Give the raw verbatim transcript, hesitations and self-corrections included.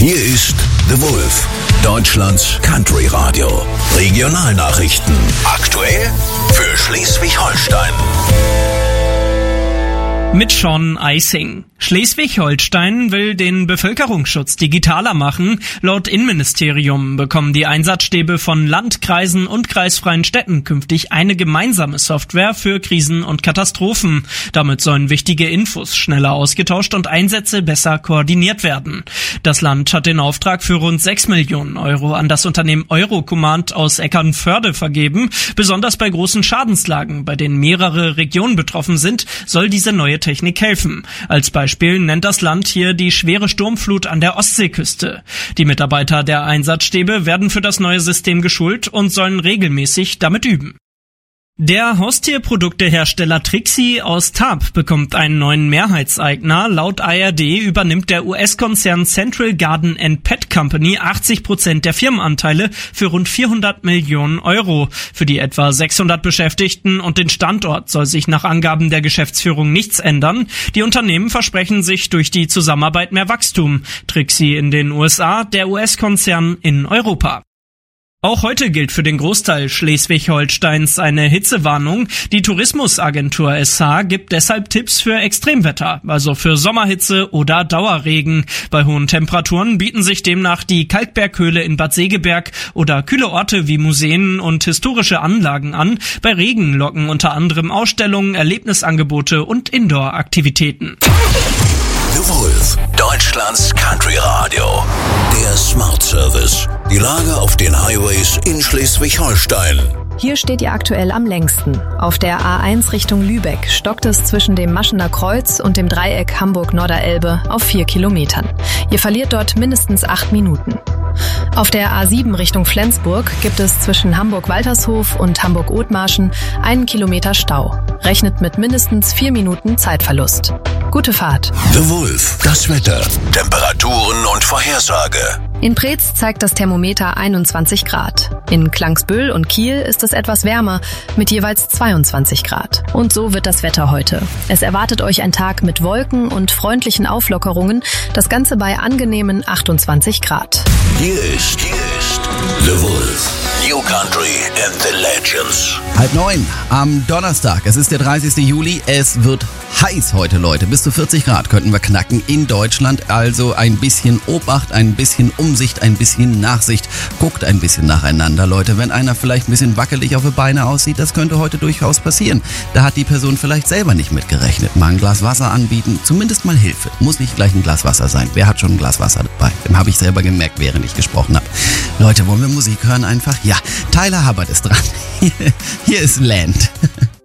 Hier ist The Wolf, Deutschlands Country Radio. Regionalnachrichten. Aktuell für Schleswig-Holstein. Mit Sean Eising. Schleswig-Holstein will den Bevölkerungsschutz digitaler machen. Laut Innenministerium bekommen die Einsatzstäbe von Land, Kreisen und kreisfreien Städten künftig eine gemeinsame Software für Krisen und Katastrophen. Damit sollen wichtige Infos schneller ausgetauscht und Einsätze besser koordiniert werden. Das Land hat den Auftrag für rund sechs Millionen Euro an das Unternehmen Eurocommand aus Eckernförde vergeben. Besonders bei großen Schadenslagen, bei denen mehrere Regionen betroffen sind, soll diese neue Technik helfen. Als Beispiel nennt das Land hier die schwere Sturmflut an der Ostseeküste. Die Mitarbeiter der Einsatzstäbe werden für das neue System geschult und sollen regelmäßig damit üben. Der Haustierproduktehersteller Trixie aus Tarp bekommt einen neuen Mehrheitseigner. Laut A R D übernimmt der U S-Konzern Central Garden and Pet Company achtzig Prozent der Firmenanteile für rund vierhundert Millionen Euro. Für die etwa sechshundert Beschäftigten und den Standort soll sich nach Angaben der Geschäftsführung nichts ändern. Die Unternehmen versprechen sich durch die Zusammenarbeit mehr Wachstum. Trixie in den U S A, der U S-Konzern in Europa. Auch heute gilt für den Großteil Schleswig-Holsteins eine Hitzewarnung. Die Tourismusagentur S H gibt deshalb Tipps für Extremwetter, also für Sommerhitze oder Dauerregen. Bei hohen Temperaturen bieten sich demnach die Kalkberghöhle in Bad Segeberg oder kühle Orte wie Museen und historische Anlagen an. Bei Regen locken unter anderem Ausstellungen, Erlebnisangebote und Indoor-Aktivitäten. The Wolf, Deutschlands Country Radio. Der Smart Service. Die Lage auf den Highways in Schleswig-Holstein. Hier steht ihr aktuell am längsten. Auf der A eins Richtung Lübeck stockt es zwischen dem Maschener Kreuz und dem Dreieck Hamburg-Norderelbe auf vier Kilometern. Ihr verliert dort mindestens acht Minuten. Auf der A sieben Richtung Flensburg gibt es zwischen Hamburg-Waltershof und Hamburg-Othmarschen einen Kilometer Stau. Rechnet mit mindestens vier Minuten Zeitverlust. Gute Fahrt. The Wolf, das Wetter, Temperaturen und Vorhersage. In Preetz zeigt das Thermometer einundzwanzig Grad. In Klangsbüll und Kiel ist es etwas wärmer mit jeweils zweiundzwanzig Grad. Und so wird das Wetter heute. Es erwartet euch ein Tag mit Wolken und freundlichen Auflockerungen. Das Ganze bei angenehmen achtundzwanzig Grad. Hier ist, hier ist The Wolf. New Country and the Legends. Halb neun am Donnerstag. Es ist der dreißigsten Juli. Es wird heiß heute, Leute. Bis zu vierzig Grad könnten wir knacken in Deutschland. Also ein bisschen Obacht, ein bisschen Umsicht, ein bisschen Nachsicht. Guckt ein bisschen nacheinander, Leute. Wenn einer vielleicht ein bisschen wackelig auf die Beine aussieht, das könnte heute durchaus passieren. Da hat die Person vielleicht selber nicht mitgerechnet. Mal ein Glas Wasser anbieten, zumindest mal Hilfe. Muss nicht gleich ein Glas Wasser sein. Wer hat schon ein Glas Wasser dabei? Dem habe ich selber gemerkt, während ich gesprochen habe. Leute, wollen wir Musik hören einfach? Ja, Tyler Hubbard ist dran. Hier ist Land.